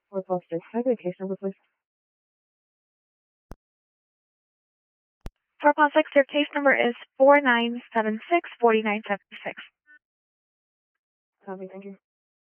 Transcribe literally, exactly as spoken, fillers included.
four twelve six. Can I get a case number, please? four twelve six, your case number is four nine seven six, four nine seven six. Copy, thank you.